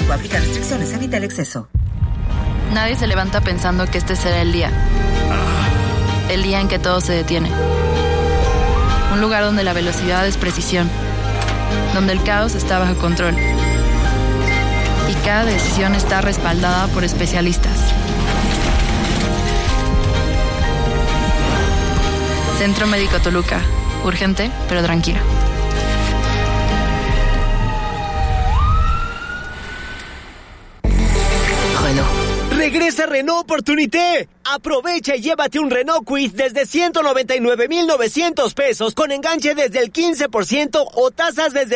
2025. Aplica restricciones. Evita el exceso. Nadie se levanta pensando que este será el día. El día en que todo se detiene. Un lugar donde la velocidad es precisión. Donde el caos está bajo control. Y cada decisión está respaldada por especialistas. Centro Médico Toluca. Urgente, pero tranquilo. ¡Regresa Renault Opportunité! Aprovecha y llévate un Renault Kwid desde 199,900 pesos con enganche desde el 15% o tasas desde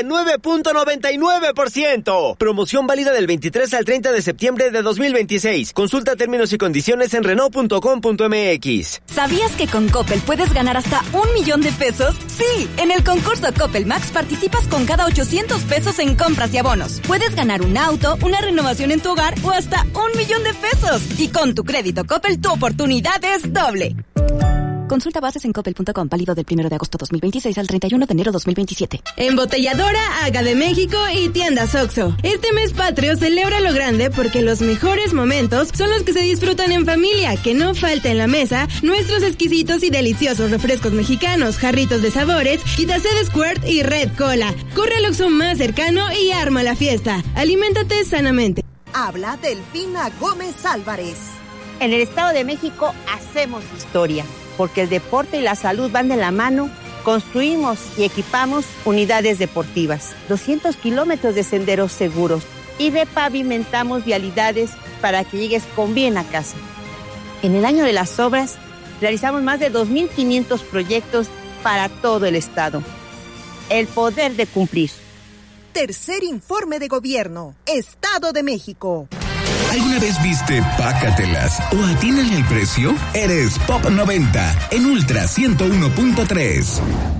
9.99%. Promoción válida del 23 al 30 de septiembre de 2026. Consulta términos y condiciones en Renault.com.mx. ¿Sabías que con Coppel puedes ganar hasta 1 millón de pesos? Sí, en el concurso Coppel Max participas con cada 800 pesos en compras y abonos. Puedes ganar un auto, una renovación en tu hogar o hasta 1 millón de pesos. Y con tu crédito Coppel, tu oportunidad es doble. Consulta bases en coppel.com, válido del 1 de agosto 2026 al 31 de enero 2027. Embotelladora Aga de México y Tiendas Oxxo. Este mes patrio celebra lo grande porque los mejores momentos son los que se disfrutan en familia. Que no falta en la mesa nuestros exquisitos y deliciosos refrescos mexicanos, jarritos de sabores, Itaced Squirt y Red Cola. Corre al Oxxo más cercano y arma la fiesta. Aliméntate sanamente. Habla Delfina Gómez Álvarez. En el Estado de México hacemos historia, porque el deporte y la salud van de la mano. Construimos y equipamos unidades deportivas, 200 kilómetros de senderos seguros y repavimentamos vialidades para que llegues con bien a casa. En el año de las obras, realizamos más de 2,500 proyectos para todo el Estado. El poder de cumplir. Tercer informe de gobierno, Estado de México. ¿Alguna vez viste Pácatelas o atínale el precio? Eres Pop 90 en Ultra 101.3.